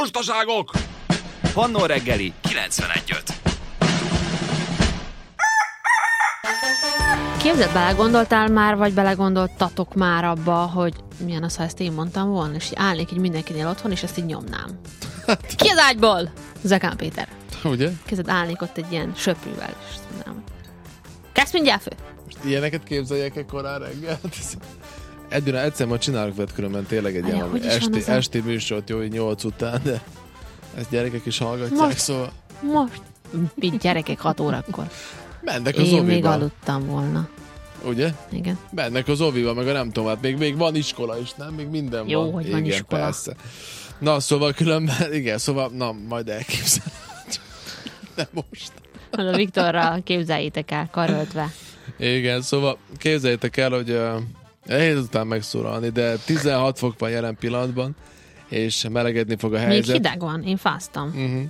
Mostaságok! Pannó reggeli 91.5. Képzeld, belegondoltál már, vagy belegondoltatok már abba, hogy milyen az, ha ezt én mondtam volna, és állnék így mindenkinél otthon, és ezt így nyomnám. Ki az ágyból? Zekán Péter. Ugye? Képzeld, állnék ott egy ilyen söprűvel, és azt mondanám, kezd mindjárt fő. Most ilyeneket képzeljek-e korán reggel? Eddig egyszer majd csinálok veled különben tényleg egy ilyen esti műsort, jó, 8 után, de ezt gyerekek is hallgatják, most, szóval... Most. Mit gyerekek 6 órakor. Mennek az Én oviba. még aludtam volna. Ugye? Igen. Mennek az oviba, meg a nem tudom, hát még van iskola is, nem? Még minden jó, van. Jó, hogy igen, van iskola. Persze. Na, szóval különben, igen, szóval, na, majd elképzelem. Nem most. A Viktorra képzeljétek el, karöltve. Igen, szóval képzeljétek el, hogy nehéz után megszólalni, de 16 fok van jelen pillanatban, és melegedni fog a helyzet. Még hideg van, én fáztam.